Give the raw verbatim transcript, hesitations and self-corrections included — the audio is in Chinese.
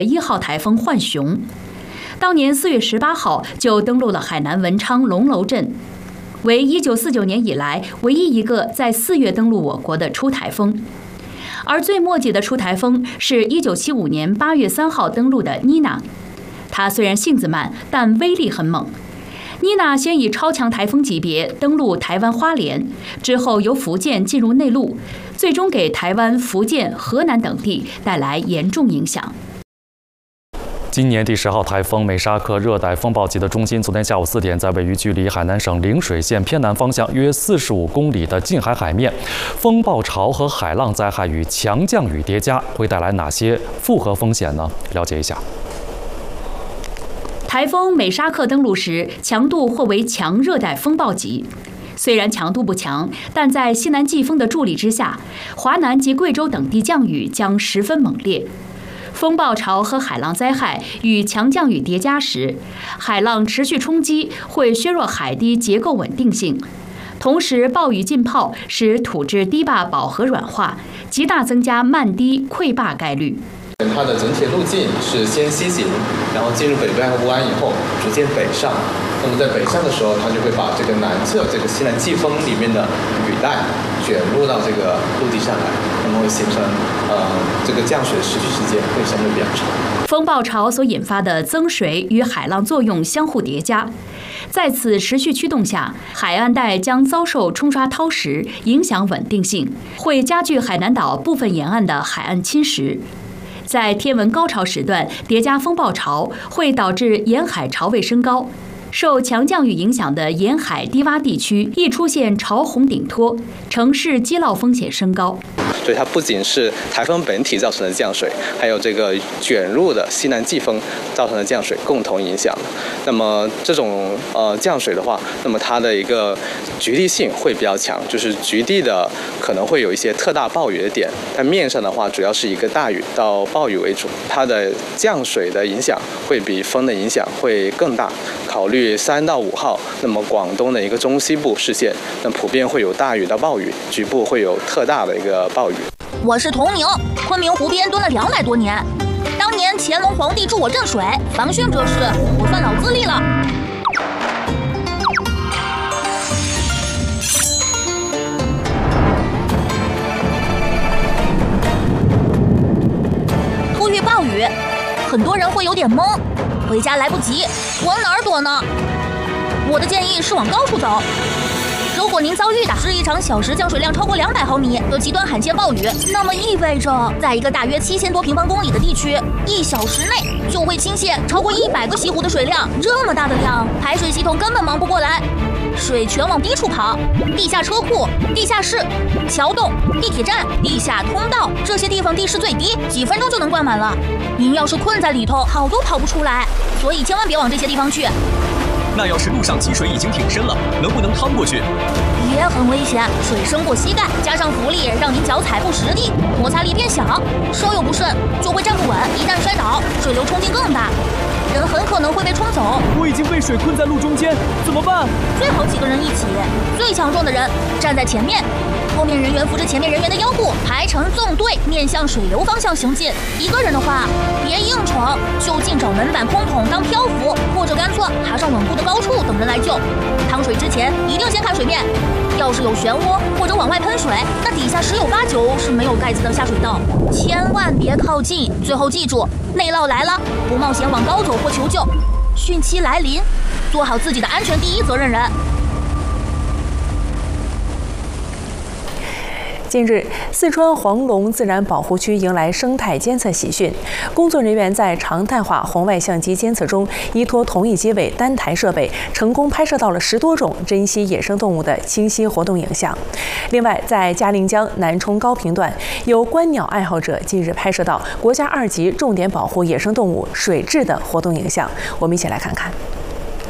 一号台风浣熊，当年四月十八号就登陆了海南文昌龙楼镇，为一九四九年以来唯一一个在四月登陆我国的出台风。而最末节的出台风是一九七五年八月三号登陆的妮娜，它虽然性子慢，但威力很猛。妮娜先以超强台风级别登陆台湾花莲，之后由福建进入内陆，最终给台湾、福建、河南等地带来严重影响。 今年第十号台风美沙克热带风暴级的中心，昨天下午四点，在位于距离海南省陵水县偏南方向约四十五公里的近海海面，风暴潮和海浪灾害与强降雨叠加，会带来哪些复合风险呢？了解一下。 台风美沙克登陆时，强度或为强热带风暴级。虽然强度不强，但在西南季风的助力之下，华南及贵州等地降雨将十分猛烈。风暴潮和海浪灾害与强降雨叠加时，海浪持续冲击会削弱海堤结构稳定性，同时暴雨浸泡使土质堤坝饱和软化，极大增加漫堤溃坝概率。 它的整体路径是先西行，然后进入北部湾湾以后逐渐北上。那么在北上的时候，它就会把这个南侧这个西南季风里面的雨带卷入到这个陆地上来，那么会形成呃这个降水的持续时间会相对比较长。 风暴潮所引发的增水与海浪作用相互叠加，在此持续驱动下，海岸带将遭受冲刷掏蚀，影响稳定性，会加剧海南岛部分沿岸的海岸侵蚀。在天文高潮时段叠加风暴潮，会导致沿海潮位升高。受强降雨影响的沿海低洼地区易出现潮洪顶托，城市积涝风险升高。 所以它不仅是台风本体造成的降水，还有这个卷入的西南季风造成的降水共同影响。那么这种呃降水的话，那么它的一个局地性会比较强，就是局地的可能会有一些特大暴雨的点，但面上的话主要是一个大雨到暴雨为主，它的降水的影响会比风的影响会更大。考虑三到五号，那么广东的一个中西部市县，那普遍会有大雨到暴雨，局部会有特大的一个暴雨。 我是童宁，昆明湖边蹲了两百多年，当年乾隆皇帝助我镇水，防汛这事我算老资历了。突遇暴雨，很多人会有点懵，回家来不及，往哪儿躲呢？我的建议是往高处走。如果您遭遇的是一场小时降水量超过两百毫米的极端罕见暴雨，那么意味着在一个大约七千多平方公里的地区，一小时内就会倾泻超过一百个西湖的水量。这么大的量，排水系统根本忙不过来，水全往低处跑，地下车库、地下室、桥洞、地铁站、地下通道，这些地方地势最低，几分钟就能灌满了。您要是困在里头，跑都跑不出来，所以千万别往这些地方去。 那要是路上积水已经挺深了，能不能趟过去？ 也很危险，水深过膝盖，加上浮力让您脚踩不实地，摩擦力变小，稍有不慎就会站不稳，一旦摔倒，水流冲劲更大，人很可能会被冲走。 我已经被水困在路中间，怎么办？ 最好几个人一起，最强壮的人站在前面，后面人员扶着前面人员的腰部，排成纵队面向水流方向行进。一个人的话，别硬闯，就近找门板空桶当漂浮，或者干脆爬上稳固的高处等人来救。趟水之前一定先看水面，要是有漩涡或者往外喷水，那底下十有八九是没有盖子的下水道，千万别靠近。最后记住，内涝来了，不冒险往高走或求救，汛期来临，做好自己的安全第一责任人。 近日，四川黄龙自然保护区迎来生态监测喜讯。工作人员在常态化红外相机监测中，依托同一机位单台设备，成功拍摄到了十多种珍稀野生动物的清晰活动影像。另外，在嘉陵江南冲高坪段，有观鸟爱好者近日拍摄到国家二级重点保护野生动物水蛭的活动影像。我们一起来看看。